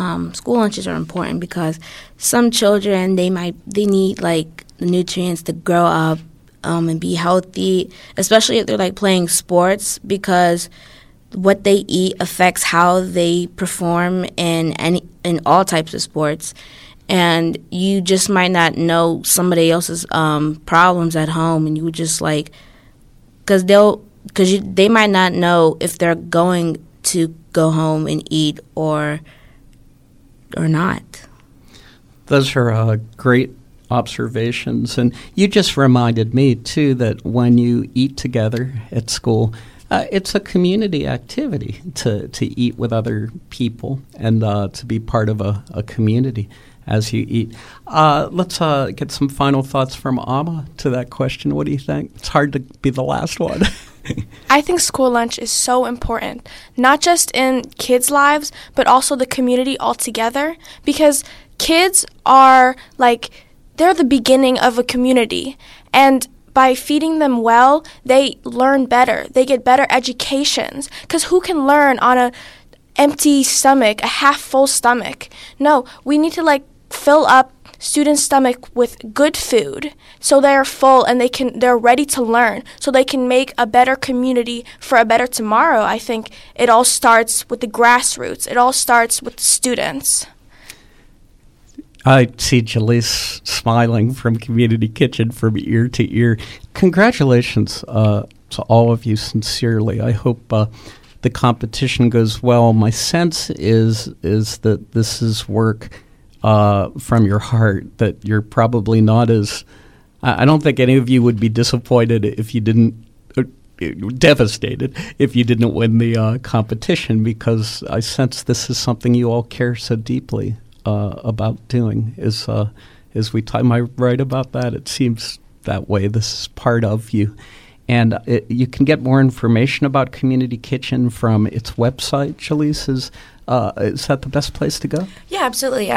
school lunches are important because some children, they need like the nutrients to grow up and be healthy, especially if they're like playing sports, because what they eat affects how they perform in all types of sports. And you just might not know somebody else's problems at home, and you just like, because they might not know if they're going to go home and eat or not. Those are great observations, and you just reminded me too that when you eat together at school, it's a community activity to eat with other people and to be part of a community as you eat. Let's get some final thoughts from Amma to that question. What do you think? It's hard to be the last one. I think school lunch is so important, not just in kids' lives, but also the community altogether, because kids are they're the beginning of a community, and by feeding them well, they learn better. They get better educations, because who can learn on a empty stomach, a half-full stomach? No, we need to fill up students' stomach with good food so they're full and they're ready to learn, so they can make a better community for a better tomorrow. I think it all starts with the grassroots. It all starts with the students. I see Jaleese smiling from Community Kitchen from ear to ear. Congratulations to all of you, sincerely. I hope the competition goes well. My sense is that this is work from your heart, that you're probably not as... I don't think any of you would be disappointed if you didn't... devastated if you didn't win the competition, because I sense this is something you all care so deeply about doing. Am I right about that? It seems that way. This is part of you. And you can get more information about Community Kitchen from its website. Jaleese, is that the best place to go? Yeah, absolutely.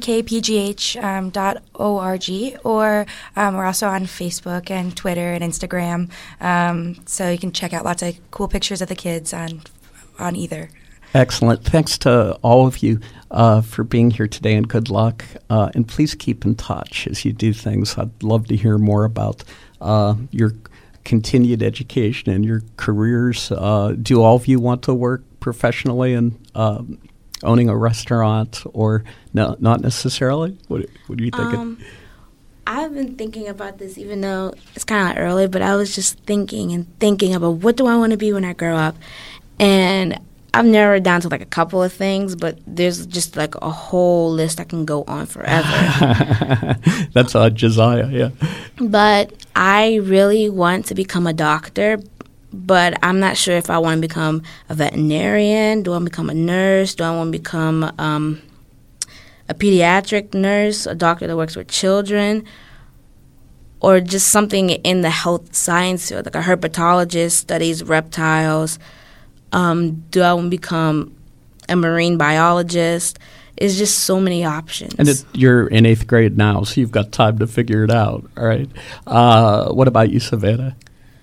ckpgh.org, or we're also on Facebook and Twitter and Instagram. So you can check out lots of cool pictures of the kids on either. Excellent. Thanks to all of you for being here today, and good luck. And please keep in touch as you do things. I'd love to hear more about your continued education and your careers. Do all of you want to work professionally in owning a restaurant, or no, not necessarily? What are you thinking? I've been thinking about this, even though it's kind of early, but I was just thinking about what do I want to be when I grow up. And I've narrowed down to a couple of things, but there's just a whole list that can go on forever. That's Josiah, yeah. But I really want to become a doctor, but I'm not sure if I want to become a veterinarian. Do I want to become a nurse? Do I want to become a pediatric nurse, a doctor that works with children, or just something in the health science field, like a herpetologist, studies reptiles? Do I want to become a marine biologist? It's just so many options. And you're in 8th grade now, so you've got time to figure it out, all right? What about you, Savannah?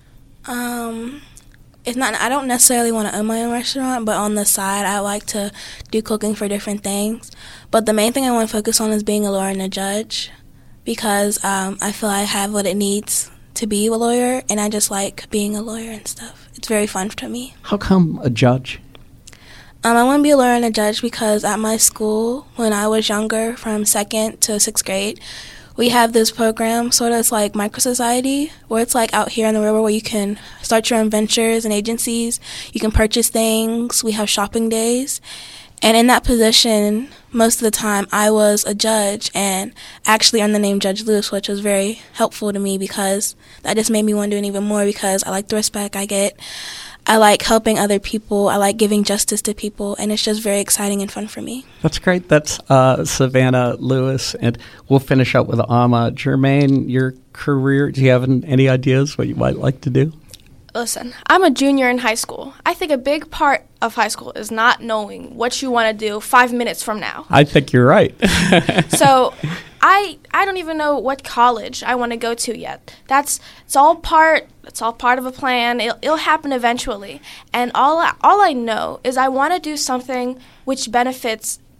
It's not. I don't necessarily want to own my own restaurant, but on the side, I like to do cooking for different things. But the main thing I want to focus on is being a lawyer and a judge, because I feel I have what it needs to be a lawyer, and I just like being a lawyer and stuff. It's very fun to me. How come a judge? I want to be a lawyer and a judge because at my school, when I was younger, from 2nd to 6th grade, we have this program, sort of it's like Micro Society, where it's out here in the real world where you can start your own ventures and agencies. You can purchase things. We have shopping days. And in that position, most of the time, I was a judge and actually earned the name Judge Lewis, which was very helpful to me because that just made me want to do it even more, because I like the respect I get. I like helping other people. I like giving justice to people, and it's just very exciting and fun for me. That's great. That's Savannah Lewis, and we'll finish up with Amma. Jermaine, your career, do you have any ideas what you might like to do? Listen, I'm a junior in high school. I think a big part of high school is not knowing what you want to do 5 minutes from now. I think you're right. So I don't even know what college I want to go to yet. It's all part of a plan. It'll happen eventually. And all I know is I want to do something which benefits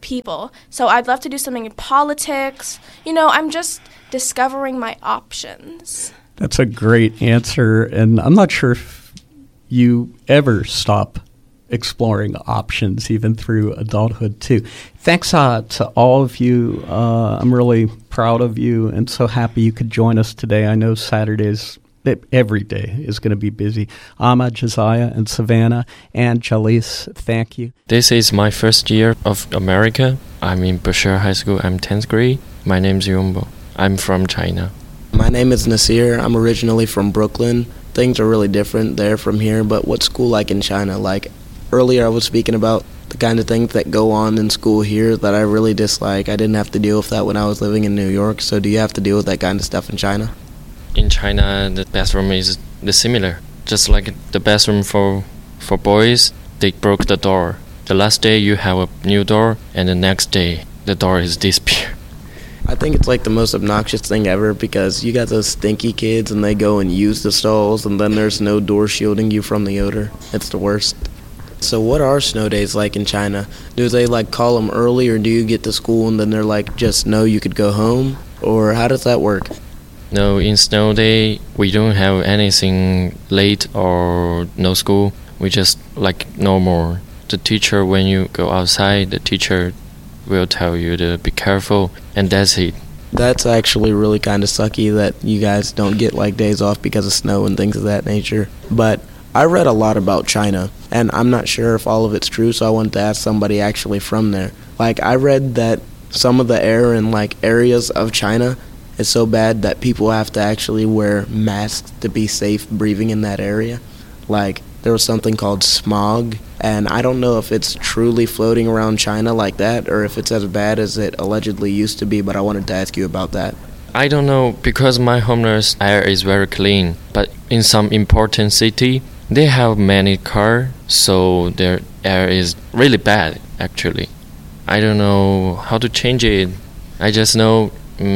people. So I'd love to do something in politics. I'm just discovering my options. That's a great answer, and I'm not sure if you ever stop exploring options, even through adulthood, too. Thanks to all of you. I'm really proud of you and so happy you could join us today. I know Saturdays, every day is going to be busy. Amma, Josiah, and Savannah, and Jalise, thank you. This is my first year of America. I'm in Bashir High School. I'm 10th grade. My name's Yombo. I'm from China. My name is Nasir. I'm originally from Brooklyn. Things are really different there from here, but what's school like in China? Like earlier I was speaking about the kind of things that go on in school here that I really dislike. I didn't have to deal with that when I was living in New York, so do you have to deal with that kind of stuff in China? In China, the bathroom is similar. Just like the bathroom for boys, they broke the door. The last day you have a new door, and the next day the door is disappeared. I think it's like the most obnoxious thing ever because you got those stinky kids and they go and use the stalls and then there's no door shielding you from the odor. It's the worst. So what are snow days like in China? Do they like call them early, or do you get to school and then they're like, just no, you could go home? Or how does that work? No, in snow day, we don't have anything late or no school. We just like normal. The teacher, when you go outside, the teacher will tell you to be careful, and that's it. That's actually really kind of sucky that you guys don't get like days off because of snow and things of that nature. But I read a lot about China, and I'm not sure if all of it's true, so I wanted to ask somebody actually from there. Like, I read that some of the air in like areas of China is so bad that people have to actually wear masks to be safe breathing in that area. Like, there was something called smog, and I don't know if it's truly floating around China like that or if it's as bad as it allegedly used to be, but I wanted to ask you about that. I don't know, because my homeland's air is very clean, but in some important city, they have many cars, so their air is really bad, actually. I don't know how to change it. I just know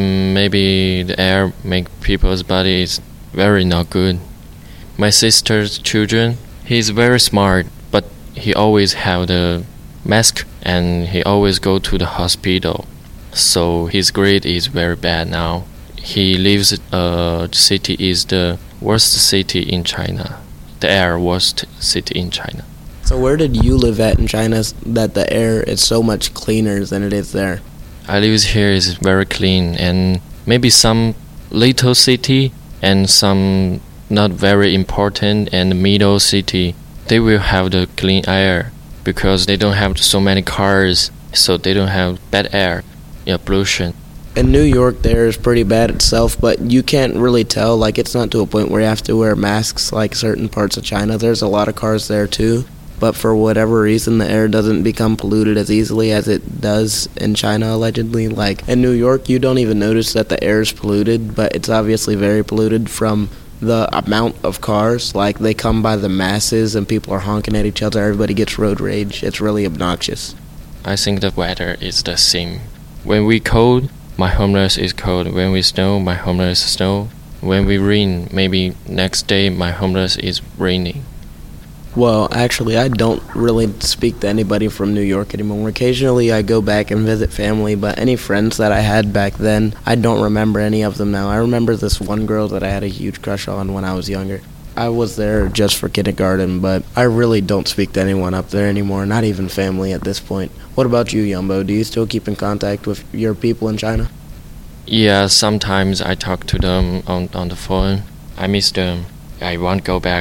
maybe the air make people's bodies very not good. My sister's children, he's very smart, but he always have the mask and he always go to the hospital. So his grade is very bad now. He lives city is the worst city in China. The air worst city in China. So where did you live at in China that the air is so much cleaner than it is there? I live here is very clean, and maybe some little city and some not very important and middle city, they will have the clean air because they don't have so many cars, so they don't have bad air, pollution. In New York, the air is pretty bad itself, but you can't really tell. Like, it's not to a point where you have to wear masks like certain parts of China. There's a lot of cars there too, but for whatever reason, the air doesn't become polluted as easily as it does in China, allegedly. Like, in New York, you don't even notice that the air is polluted, but it's obviously very polluted from the amount of cars. Like, they come by the masses and people are honking at each other. Everybody gets road rage. It's really obnoxious. I think the weather is the same. When we cold, my homeland is cold. When we snow, my homeland is snow. When we rain, maybe next day my homeland is raining. Well, actually, I don't really speak to anybody from New York anymore. Occasionally, I go back and visit family, but any friends that I had back then, I don't remember any of them now. I remember this one girl that I had a huge crush on when I was younger. I was there just for kindergarten, but I really don't speak to anyone up there anymore, not even family at this point. What about you, Yumbo? Do you still keep in contact with your people in China? Yeah, sometimes I talk to them on the phone. I miss them. I want to go back.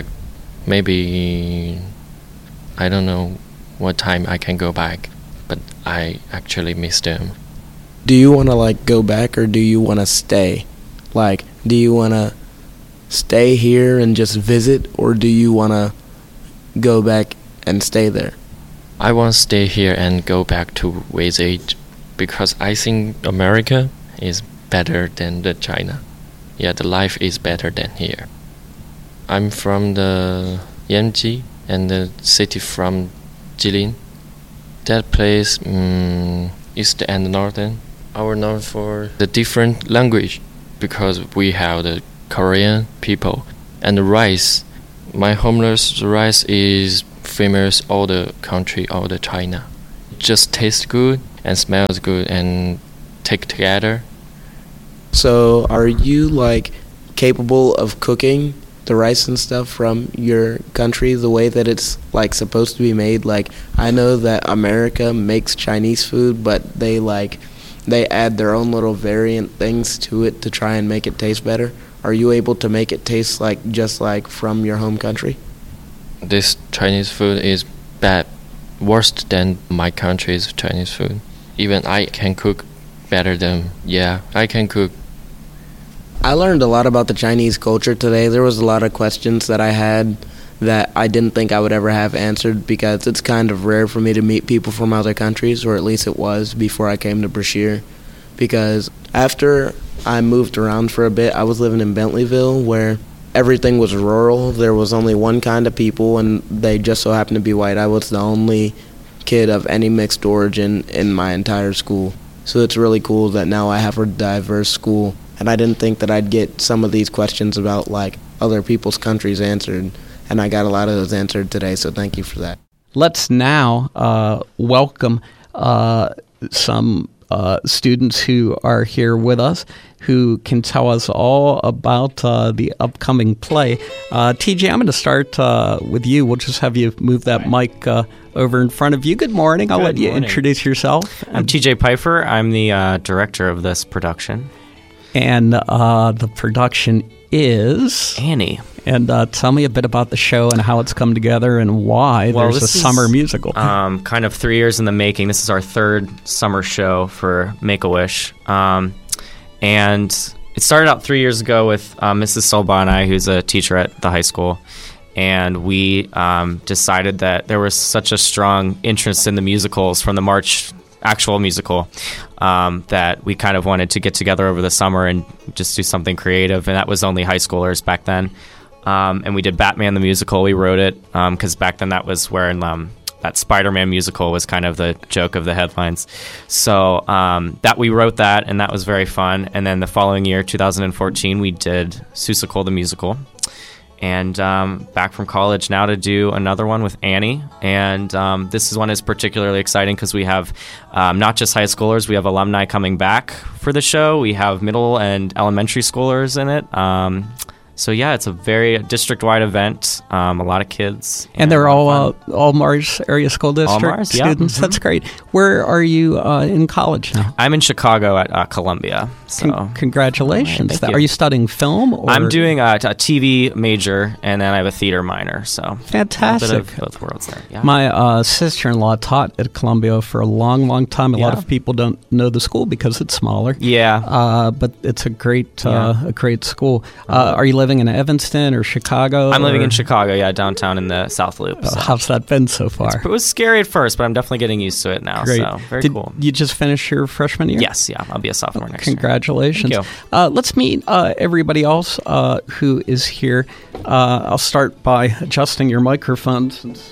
Maybe I don't know what time I can go back, but I actually miss them. Do you want to like go back, or do you want to stay? Like, do you want to stay here and just visit, or do you want to go back and stay there? I want to stay here and go back to visit because I think America is better than the China. Yeah, the life is better than here. I'm from the Yanji and the city from Jilin. That place, east and northern, are known for the different language because we have the Korean people and the rice. My homeland's rice is famous all the country, all the China. It just tastes good and smells good and take together. So, are you like capable of cooking the rice and stuff from your country the way that it's like supposed to be made? Like, I know that America makes Chinese food, but they add their own little variant things to it to try and make it taste better. Are you able to make it taste like just like from your home country? This Chinese food is bad, worse than my country's Chinese food. Even I can cook better than, I can cook. I learned a lot about the Chinese culture today. There was a lot of questions that I had that I didn't think I would ever have answered because it's kind of rare for me to meet people from other countries, or at least it was before I came to Brashear. Because after I moved around for a bit, I was living in Bentleyville where everything was rural. There was only one kind of people, and they just so happened to be white. I was the only kid of any mixed origin in my entire school. So it's really cool that now I have a diverse school. And I didn't think that I'd get some of these questions about like other people's countries answered. And I got a lot of those answered today, so thank you for that. Let's now welcome some students who are here with us who can tell us all about the upcoming play. TJ, I'm going to start with you. We'll just have you move that mic over in front of you. Good morning. I'll let you introduce yourself. I'm TJ Pfeiffer. I'm the director of this production. And the production is Annie. And tell me a bit about the show and how it's come together and why there's a summer musical. Kind of 3 years in the making. This is our third summer show for Make-A-Wish. And it started out 3 years ago with Mrs. Solba and I, who's a teacher at the high school. And we decided that there was such a strong interest in the musicals from the March actual musical that we kind of wanted to get together over the summer and just do something creative. And that was only high schoolers back then. And we did Batman the musical. We wrote it because back then that was where that Spider-Man musical was kind of the joke of the headlines. So that we wrote that, and that was very fun. And then the following year, 2014, we did Seussical the musical. And back from college now to do another one with Annie. And this one is particularly exciting because we have not just high schoolers, we have alumni coming back for the show. We have middle and elementary schoolers in it. So yeah, it's a very district-wide event. A lot of kids, and they're all Mars area school district Mars, students. Yeah. That's great. Where are you in college now? I'm in Chicago at Columbia. So congratulations! Right, Are you studying film? Or? I'm doing a TV major, and then I have a theater minor. So fantastic! A bit of both worlds there. Yeah. My sister-in-law taught at Columbia for a long, long time. A lot of people don't know the school because it's smaller. Yeah, but it's a great school. Are you living in Evanston or Chicago? I'm living in Chicago, downtown in the South Loop. So. How's that been so far? It was scary at first, but I'm definitely getting used to it now. Great. So very cool. You just finished your freshman year? Yes, I'll be a sophomore next year. Congratulations. Thank you. Let's meet everybody else who is here. I'll start by adjusting your microphone since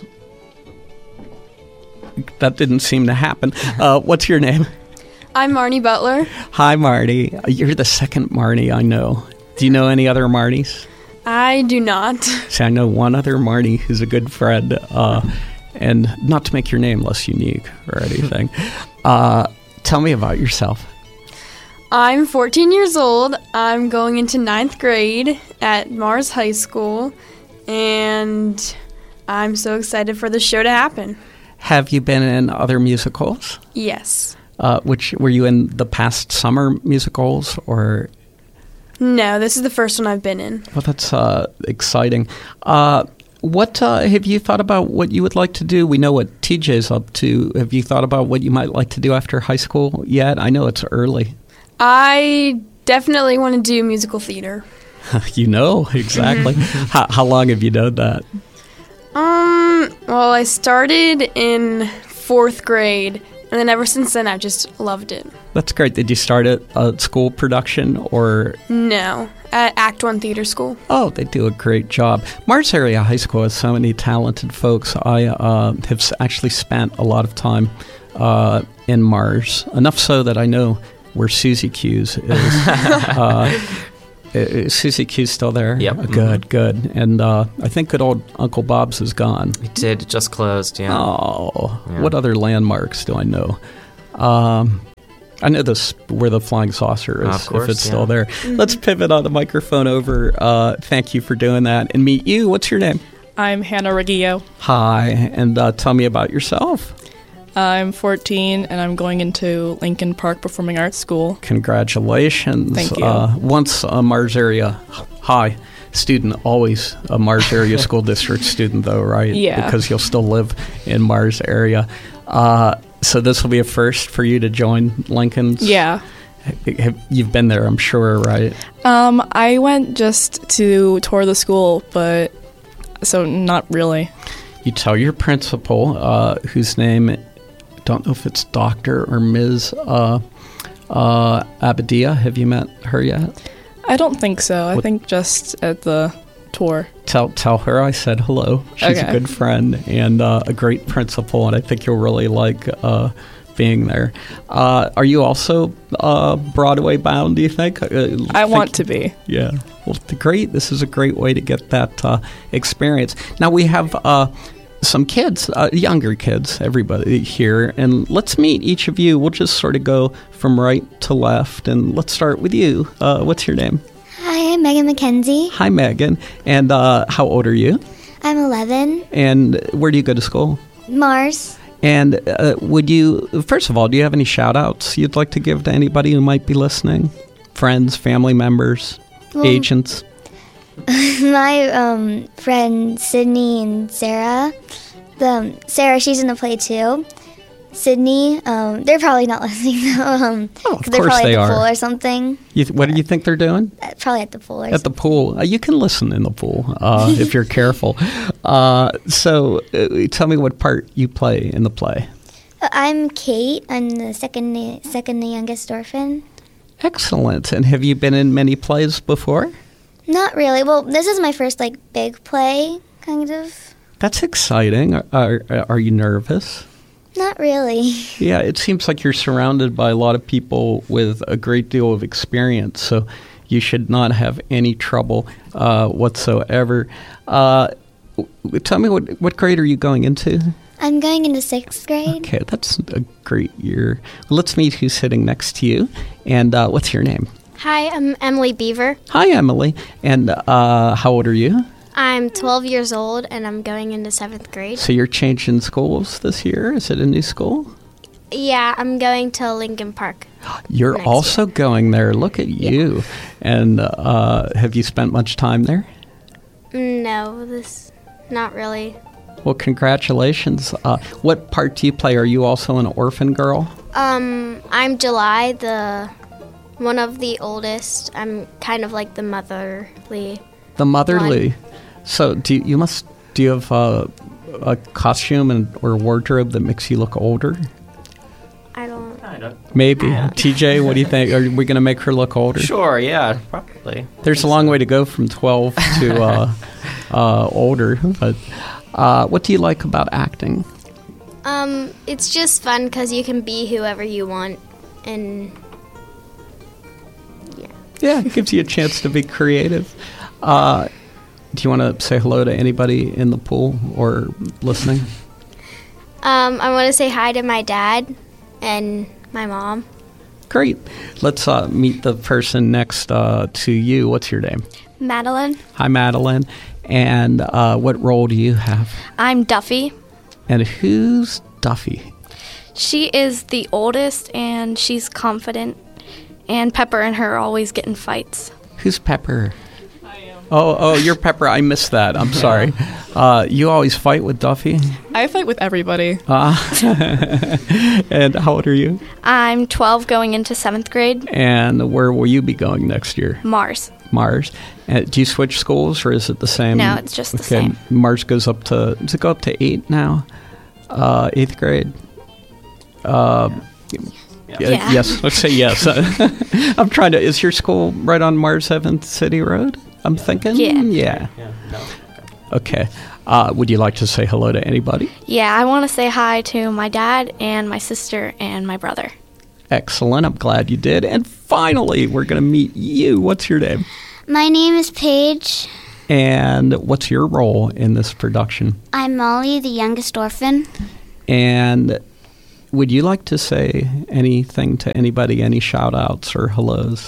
that didn't seem to happen. What's your name? I'm Marnie Butler. Hi, Marty. You're the second Marnie I know. Do you know any other Marnies? I do not. See, I know one other Marnie who's a good friend, and not to make your name less unique or anything. Tell me about yourself. I'm 14 years old. I'm going into 9th grade at Mars High School, and I'm so excited for the show to happen. Have you been in other musicals? Yes. Were you in the past summer musicals or... No, this is the first one I've been in. Well, that's exciting. What have you thought about what you would like to do? We know what TJ's up to. Have you thought about what you might like to do after high school yet? I know it's early. I definitely want to do musical theater. You know, exactly. How long have you known that? Well, I started in 4th grade, and then ever since then, I've just loved it. That's great. Did you start at a school production or? No, at Act One Theater School. Oh, they do a great job. Mars Area High School has so many talented folks. I have actually spent a lot of time in Mars, enough so that I know where Susie Q's is. Susie Q's still there? Yep. Good. And I think good old Uncle Bob's is gone. It did. It just closed, yeah. Oh, yeah. What other landmarks do I know? I know this where the flying saucer is, Of course, if it's still there. Let's pivot on the microphone over. Thank you for doing that. And meet you. What's your name? I'm Hannah Reggio. Hi. And tell me about yourself. I'm 14, and I'm going into Lincoln Park Performing Arts School. Congratulations. Thank you. Once a Mars Area High student, always a Mars Area School District student, though, right? Yeah. Because you'll still live in Mars area. So this will be a first for you to join Lincoln's? Yeah. You've been there, I'm sure, right? I went just to tour the school, but so not really. You tell your principal, whose name, don't know if it's Dr. or Ms. Abadia. Have you met her yet? I don't think so. I think just at the tour. Tell her I said hello. She's Okay. a good friend and a great principal, and I think you'll really like being there. Are you also Broadway bound, do you think? I want to be. Yeah. Well, great. This is a great way to get that experience. Now we have some kids, younger kids, everybody here, and let's meet each of you. We'll just sort of go from right to left, and let's start with you. What's your name? Hi, I'm Megan McKenzie. Hi, Megan. And how old are you? I'm 11. And where do you go to school? Mars. And would you, first of all, do you have any shout-outs you'd like to give to anybody who might be listening? Friends, family members, agents? My friend Sydney and Sarah. Sarah, she's in the play too. Sydney, they're probably not listening though. Of they're course probably they at the are. pool or something. What do you think they're doing? Probably at the pool. At the pool. You can listen in the pool if you're careful. So tell me what part you play in the play. I'm Kate. I'm the second youngest orphan. Excellent. And have you been in many plays before? Not really. Well, this is my first big play, kind of. That's exciting. Are you nervous? Not really. Yeah, it seems like you're surrounded by a lot of people with a great deal of experience, so you should not have any trouble whatsoever. Tell me, what grade are you going into? I'm going into 6th grade. Okay, that's a great year. Let's meet who's sitting next to you, and what's your name? Hi, I'm Emily Beaver. Hi, Emily. And how old are you? I'm 12 years old, and I'm going into 7th grade. So you're changing schools this year? Is it a new school? Yeah, I'm going to Lincoln Park. You're also going there. Look at you. And have you spent much time there? No, not really. Well, congratulations. What part do you play? Are you also an orphan girl? I'm July, one of the oldest. I'm kind of like the motherly. The motherly. one. So do you have a costume or wardrobe that makes you look older? I don't. Maybe. TJ, what do you think? Are we going to make her look older? Sure, yeah, probably. There's a long way to go from 12 to older. But what do you like about acting? It's just fun because you can be whoever you want, and yeah, it gives you a chance to be creative. Do you want to say hello to anybody in the pool or listening? I want to say hi to my dad and my mom. Great. Let's meet the person next to you. What's your name? Madeline. Hi, Madeline. And what role do you have? I'm Duffy. And who's Duffy? She is the oldest, and she's confident. And Pepper and her always get in fights. Who's Pepper? I am. Oh, you're Pepper. I missed that. I'm sorry. You always fight with Duffy? I fight with everybody. And how old are you? I'm 12 going into 7th grade. And where will you be going next year? Mars. Mars. Do you switch schools, or is it the same? No, it's just the same. Mars goes up to, does it go up to 8 now? 8th grade? Yeah. Yes, let's say yes. I'm trying to, is your school right on Mars 7th City Road? I'm thinking? Yeah. Okay. Would you like to say hello to anybody? Yeah, I want to say hi to my dad and my sister and my brother. Excellent. I'm glad you did. And finally, we're going to meet you. What's your name? My name is Paige. And what's your role in this production? I'm Molly, the youngest orphan. And would you like to say anything to anybody, any shout-outs or hellos?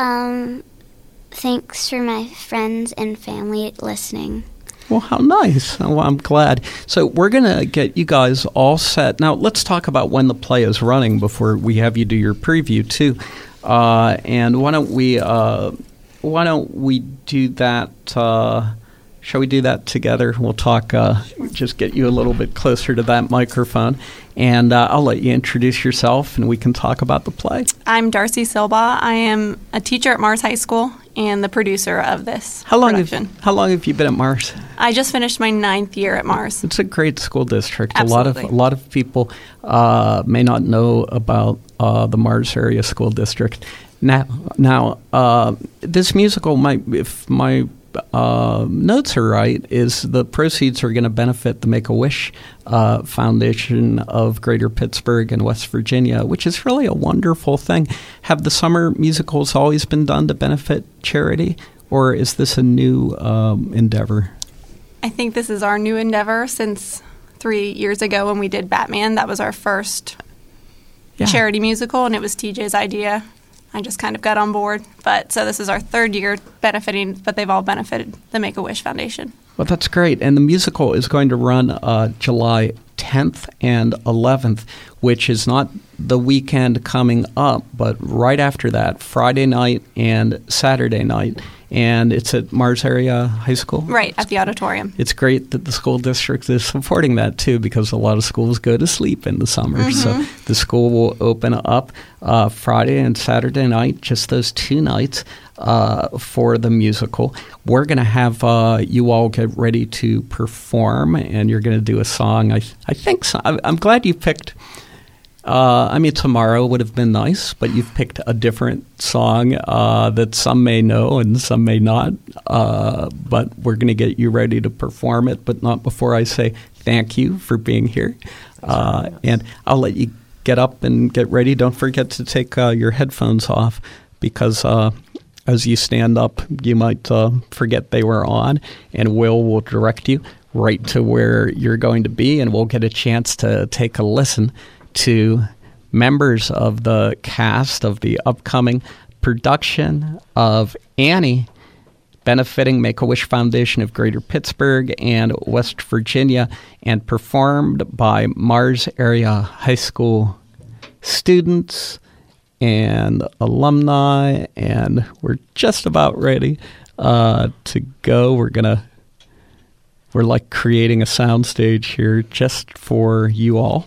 Thanks for my friends and family listening. Well, how nice. Well, I'm glad. So we're going to get you guys all set. Now, let's talk about when the play is running before we have you do your preview, too. And why don't we do that? Shall we do that together? We'll talk, just get you a little bit closer to that microphone. And I'll let you introduce yourself, and we can talk about the play. I'm Darcy Silba. I am a teacher at Mars High School and the producer of this production. How long have you been at Mars? I just finished my 9th year at Mars. It's a great school district. Absolutely. A lot of people may not know about the Mars area school district. Now, this musical might, if my notes are right, is the proceeds are going to benefit the Make-A-Wish Foundation of Greater Pittsburgh and West Virginia, which is really a wonderful thing. Have the summer musicals always been done to benefit charity, or is this a new endeavor? I think this is our new endeavor since 3 years ago when we did Batman. That was our first charity musical, and it was TJ's idea. I just kind of got on board. But so this is our 3rd year benefiting, but they've all benefited the Make-A-Wish Foundation. Well, that's great. And the musical is going to run July 10th and 11th, which is not the weekend coming up, but right after that, Friday night and Saturday night. And it's at Mars Area High School? Right, at the auditorium. It's great that the school district is supporting that, too, because a lot of schools go to sleep in the summer. Mm-hmm. So the school will open up Friday and Saturday night, just those 2 nights for the musical. We're going to have you all get ready to perform, and you're going to do a song. I think so. I'm glad you picked... Tomorrow would have been nice, but you've picked a different song that some may know and some may not. But we're going to get you ready to perform it, but not before I say thank you for being here. And I'll let you get up and get ready. Don't forget to take your headphones off because as you stand up, you might forget they were on, and will direct you right to where you're going to be, and we'll get a chance to take a listen to members of the cast of the upcoming production of Annie, benefiting Make-A-Wish Foundation of Greater Pittsburgh and West Virginia, and performed by Mars Area High School students and alumni. And we're just about ready to go. We're like creating a soundstage here just for you all.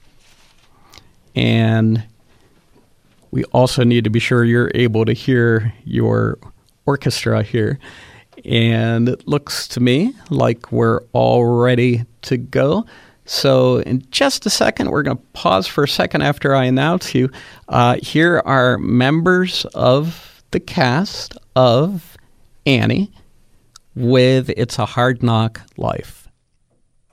And we also need to be sure you're able to hear your orchestra here. And it looks to me like we're all ready to go. So in just a second, we're going to pause for a second after I announce you. Here are members of the cast of Annie with It's a Hard Knock Life.